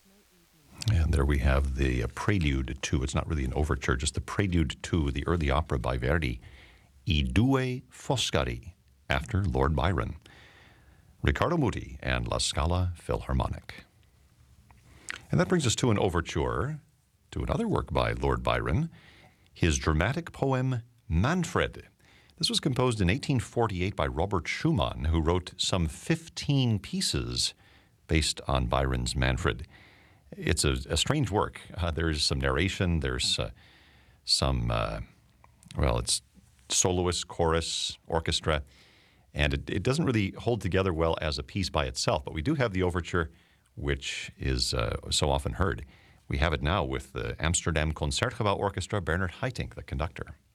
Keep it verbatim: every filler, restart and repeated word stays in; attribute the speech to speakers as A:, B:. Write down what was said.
A: And there we have the uh, prelude to, it's not really an overture, just the prelude to the early opera by Verdi, I Due Foscari, after Lord Byron. Riccardo Muti and La Scala Philharmonic. And that brings us to an overture to another work by Lord Byron, his dramatic poem Manfred. This was composed in eighteen forty-eight by Robert Schumann, who wrote some fifteen pieces based on Byron's Manfred. It's a, a strange work. Uh, there's some narration, there's uh, some, uh, well, it's soloist, chorus, orchestra, and it, it doesn't really hold together well as a piece by itself, but we do have the overture, which is uh, so often heard. We have it now with the Amsterdam Concertgebouw Orchestra, Bernard Haitink, the conductor.